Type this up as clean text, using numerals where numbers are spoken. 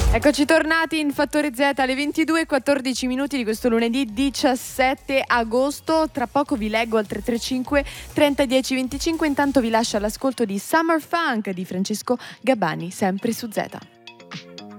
Eccoci tornati in Fattore Z alle 22:14 di questo lunedì 17 agosto. Tra poco vi leggo al 335 30 10 25. Intanto vi lascio all'ascolto di Summer Funk di Francesco Gabbani, sempre su Z.